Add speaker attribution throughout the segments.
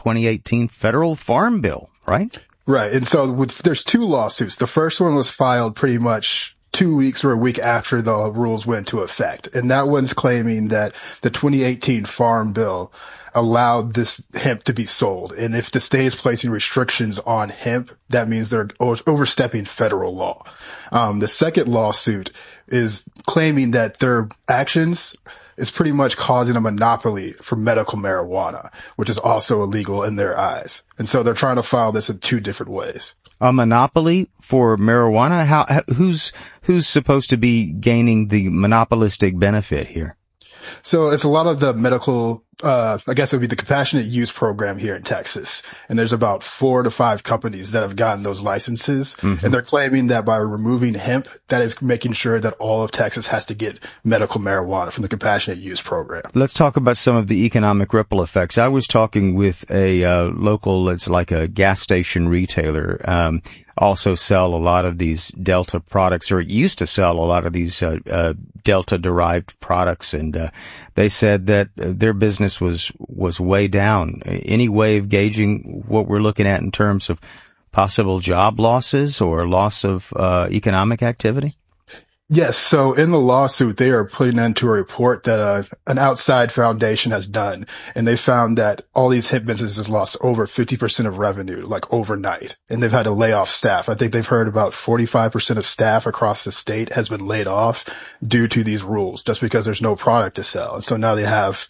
Speaker 1: 2018 federal farm bill, right?
Speaker 2: Right. And so there's two lawsuits. The first one was filed pretty much 2 weeks or a week after the rules went into effect. And that one's claiming that the 2018 farm bill allowed this hemp to be sold. And if the state is placing restrictions on hemp, that means they're overstepping federal law. The second lawsuit is claiming that their actions is pretty much causing a monopoly for medical marijuana, which is also illegal in their eyes. And so they're trying to file this in two different ways.
Speaker 1: A monopoly for marijuana? Who's supposed to be gaining the monopolistic benefit here?
Speaker 2: So it's a lot of the medical, I guess it would be the compassionate use program here in Texas. And there's about 4 to 5 companies that have gotten those licenses. Mm-hmm. And they're claiming that by removing hemp, that is making sure that all of Texas has to get medical marijuana from the compassionate use program.
Speaker 1: Let's talk about some of the economic ripple effects. I was talking with a local, it's like a gas station retailer, also sell a lot of these Delta products, or used to sell a lot of these Delta-derived products, and they said that their business was way down. Any way of gauging what we're looking at in terms of possible job losses or loss of economic activity?
Speaker 2: Yes. So in the lawsuit, they are putting into a report that an outside foundation has done, and they found that all these hemp businesses lost over 50% of revenue, like overnight, and they've had to lay off staff. I think they've heard about 45% of staff across the state has been laid off due to these rules, just because there's no product to sell. And so now they have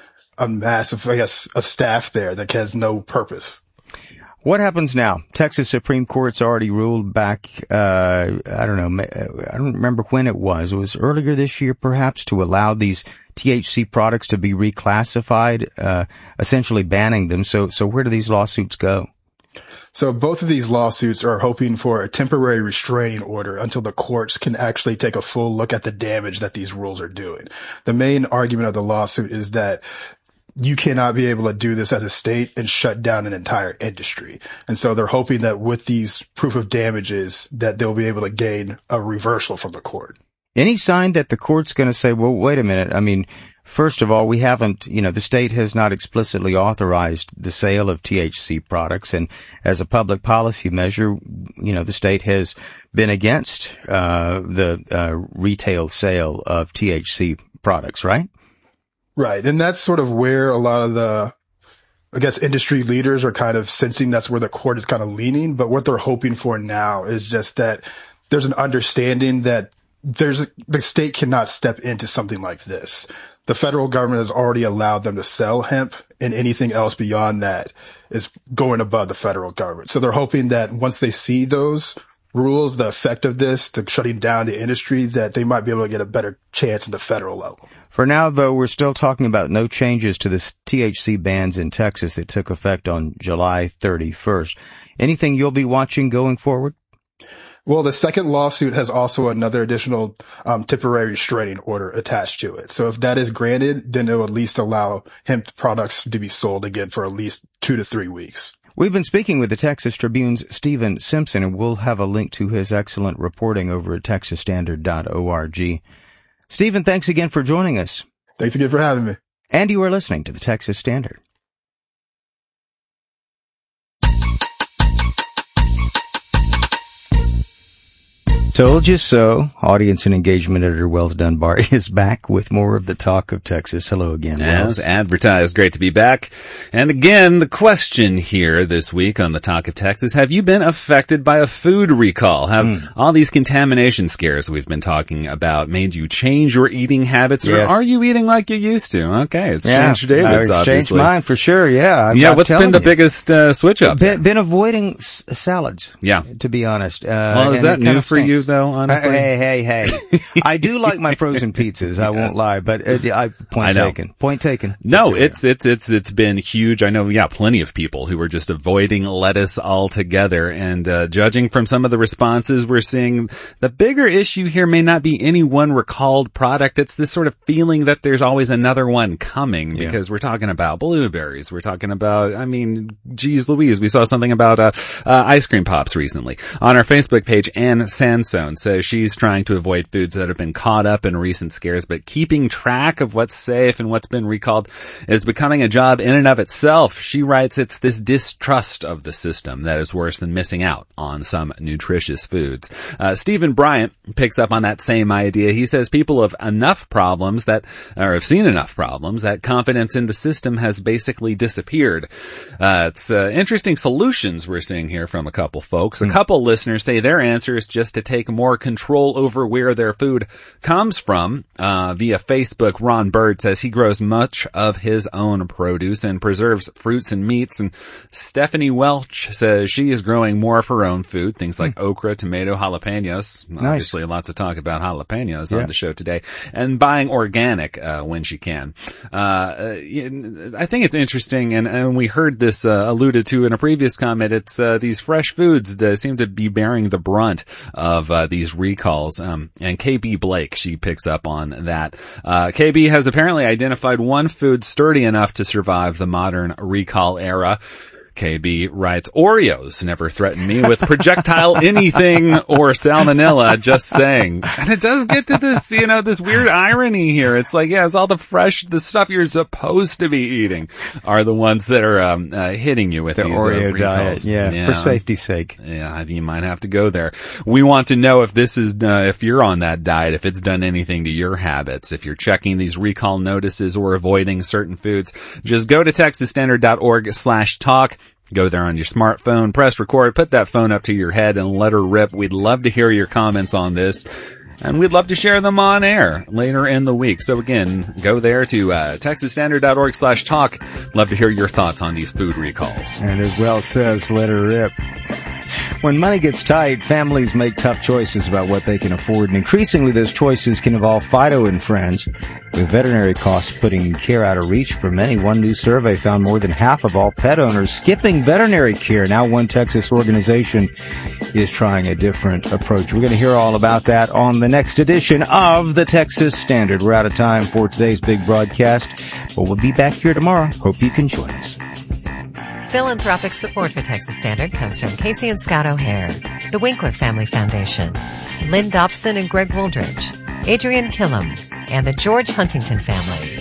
Speaker 2: a massive, I guess, of staff there that has no purpose.
Speaker 1: What happens now? Texas Supreme Court's already ruled back, I don't remember when it was. It was earlier this year, perhaps, to allow these THC products to be reclassified, essentially banning them. So where do these lawsuits go?
Speaker 2: So both of these lawsuits are hoping for a temporary restraining order until the courts can actually take a full look at the damage that these rules are doing. The main argument of the lawsuit is that you cannot be able to do this as a state and shut down an entire industry. And so they're hoping that with these proof of damages that they'll be able to gain a reversal from the court.
Speaker 1: Any sign that the court's going to say, well, wait a minute. I mean, first of all, we haven't, the state has not explicitly authorized the sale of THC products. And as a public policy measure, the state has been against the retail sale of THC products, right?
Speaker 2: Right. And that's sort of where a lot of the, I guess, industry leaders are kind of sensing that's where the court is kind of leaning. But what they're hoping for now is just that there's an understanding that the state cannot step into something like this. The federal government has already allowed them to sell hemp, and anything else beyond that is going above the federal government. So they're hoping that once they see those rules, the effect of this, the shutting down the industry, that they might be able to get a better chance at the federal level.
Speaker 1: For now, though, we're still talking about no changes to the THC bans in Texas that took effect on July 31st. Anything you'll be watching going forward?
Speaker 2: Well, the second lawsuit has also another additional temporary restraining order attached to it. So if that is granted, then it will at least allow hemp products to be sold again for at least 2 to 3 weeks.
Speaker 1: We've been speaking with the Texas Tribune's Stephen Simpson, and we'll have a link to his excellent reporting over at texasstandard.org. Stephen, thanks again for joining us.
Speaker 2: Thanks again for having me.
Speaker 1: And you are listening to the Texas Standard. Told you so. Audience and engagement editor Wells Dunbar is back with more of the Talk of Texas. Hello again, Wells.
Speaker 3: As advertised, great to be back. And again, the question here this week on the Talk of Texas, have you been affected by a food recall? Have all these contamination scares we've been talking about made you change your eating habits? Or are you eating like you used to? Okay, it's changed David's,
Speaker 1: obviously. It's changed mine for sure,
Speaker 3: what's been the biggest switch up?
Speaker 1: Been avoiding salads, to be honest.
Speaker 3: Well, is that new for you? Though, honestly.
Speaker 1: Hey. I do like my frozen pizzas, I won't lie, but Point taken.
Speaker 3: No, it's been huge. I know, plenty of people who are just avoiding lettuce altogether, and judging from some of the responses we're seeing, the bigger issue here may not be any one recalled product. It's this sort of feeling that there's always another one coming, because we're talking about blueberries. We're talking about, geez Louise, we saw something about ice cream pops recently. On our Facebook page, Ann Sans Zone says she's trying to avoid foods that have been caught up in recent scares, but keeping track of what's safe and what's been recalled is becoming a job in and of itself. She writes it's this distrust of the system that is worse than missing out on some nutritious foods. Stephen Bryant picks up on that same idea. He says people have enough problems have seen enough problems that confidence in the system has basically disappeared. It's interesting solutions we're seeing here from a couple folks. A couple listeners say their answer is just to take more control over where their food comes from. Via Facebook, Ron Bird says he grows much of his own produce and preserves fruits and meats. And Stephanie Welch says she is growing more of her own food, things like okra, tomato, jalapenos. Nice. Obviously, lots of talk about jalapenos on the show today. And buying organic when she can. I think it's interesting, and we heard this alluded to in a previous comment. It's these fresh foods that seem to be bearing the brunt of these recalls. And KB Blake, she picks up on that. KB has apparently identified one food sturdy enough to survive the modern recall era. KB writes, Oreos never threaten me with projectile anything or salmonella, just saying. And it does get to this, this weird irony here. It's like, it's all the stuff you're supposed to be eating are the ones that are hitting you with
Speaker 1: the
Speaker 3: these
Speaker 1: Oreo
Speaker 3: recalls.
Speaker 1: diet, for safety's sake.
Speaker 3: Yeah, you might have to go there. We want to know if this is, if you're on that diet, if it's done anything to your habits, if you're checking these recall notices or avoiding certain foods. Just go to texasstandard.org/talk. Go there on your smartphone, press record, put that phone up to your head and let her rip. We'd love to hear your comments on this, and we'd love to share them on air later in the week. So again, go there to texasstandard.org/talk. Love to hear your thoughts on these food recalls.
Speaker 1: And as well says, let her rip. When money gets tight, families make tough choices about what they can afford, and increasingly those choices can involve Fido and Friends, with veterinary costs putting care out of reach for many. One new survey found more than half of all pet owners skipping veterinary care. Now one Texas organization is trying a different approach. We're going to hear all about that on the next edition of the Texas Standard. We're out of time for today's big broadcast, but we'll be back here tomorrow. Hope you can join us.
Speaker 4: Philanthropic support for Texas Standard comes from Casey and Scott O'Hare, the Winkler Family Foundation, Lynn Dobson and Greg Woldridge, Adrian Killam, and the George Huntington family.